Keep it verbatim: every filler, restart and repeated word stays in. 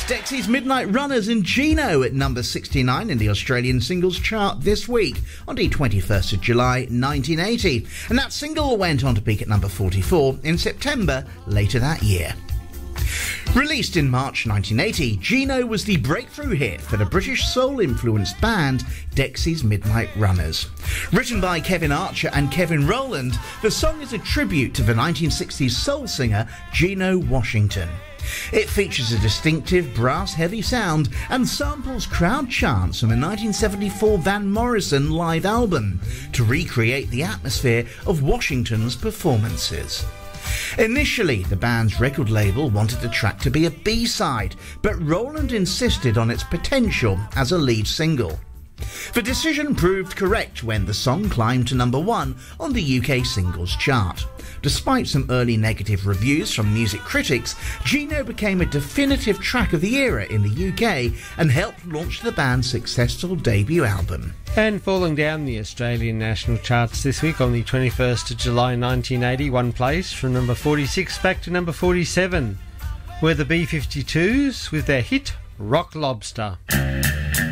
Dexy's Midnight Runners and Gino at number sixty-nine in the Australian singles chart this week on the twenty-first of July nineteen eighty. And that single went on to peak at number forty-four in September later that year. Released in March nineteen eighty, Gino was the breakthrough hit for the British soul-influenced band Dexy's Midnight Runners. Written by Kevin Archer and Kevin Rowland, the song is a tribute to the nineteen sixties soul singer Gino Washington. It features a distinctive brass-heavy sound and samples crowd chants from a nineteen seventy-four Van Morrison live album to recreate the atmosphere of Washington's performances. Initially, the band's record label wanted the track to be a B-side, but Rowland insisted on its potential as a lead single. The decision proved correct when the song climbed to number one on the U K singles chart. Despite some early negative reviews from music critics, Gino became a definitive track of the era in the U K and helped launch the band's successful debut album. And falling down the Australian national charts this week on the twenty-first of July nineteen eighty, one place from number forty-six back to number forty-seven, were the B fifty-twos with their hit Rock Lobster.